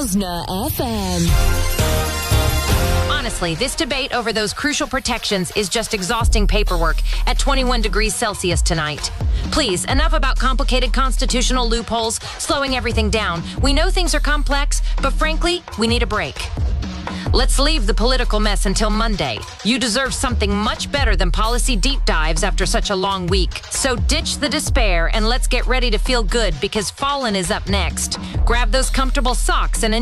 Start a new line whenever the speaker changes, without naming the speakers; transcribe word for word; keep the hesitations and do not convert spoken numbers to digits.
Ruzna F M.
Honestly, this debate over those crucial protections is just exhausting paperwork at twenty-one degrees Celsius tonight. Please, enough about complicated constitutional loopholes, slowing everything down. We know things are complex, but frankly, we need a break. Let's leave the political mess until Monday. You deserve something much better than policy deep dives after such a long week. So ditch the despair and let's get ready to feel good because Fallen is up next. Grab those comfortable socks and